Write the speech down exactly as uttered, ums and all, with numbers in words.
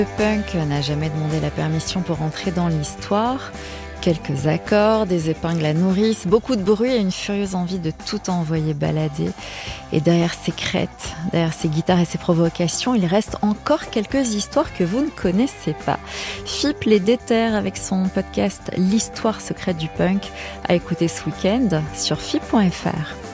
Le punk n'a jamais demandé la permission pour entrer dans l'histoire. Quelques accords, des épingles à nourrice, beaucoup de bruit et une furieuse envie de tout envoyer balader. Et derrière ces crêtes, derrière ces guitares et ces provocations, il reste encore quelques histoires que vous ne connaissez pas. Fipp les déterre avec son podcast L'histoire secrète du punk, à écouter ce week-end sur fipp point f r.